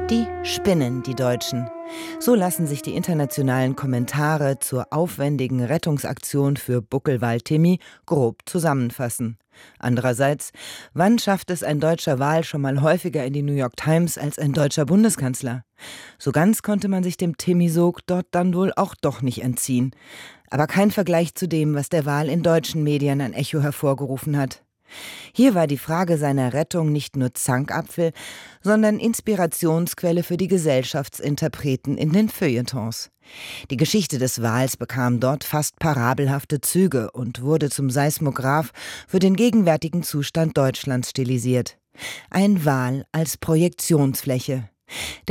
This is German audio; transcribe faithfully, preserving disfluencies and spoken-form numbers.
Die spinnen, die Deutschen. So lassen sich die internationalen Kommentare zur aufwendigen Rettungsaktion für Buckelwal-Timmy grob zusammenfassen. Andererseits, wann schafft es ein deutscher Wal schon mal häufiger in die New York Times als ein deutscher Bundeskanzler? So ganz konnte man sich dem Timmy-Sog dort dann wohl auch doch nicht entziehen. Aber kein Vergleich zu dem, was der Wal in deutschen Medien an Echo hervorgerufen hat. Hier war die Frage seiner Rettung nicht nur Zankapfel, sondern Inspirationsquelle für die Gesellschaftsinterpreten in den Feuilletons. Die Geschichte des Wals bekam dort fast parabelhafte Züge und wurde zum Seismograph für den gegenwärtigen Zustand Deutschlands stilisiert. Ein Wal als Projektionsfläche.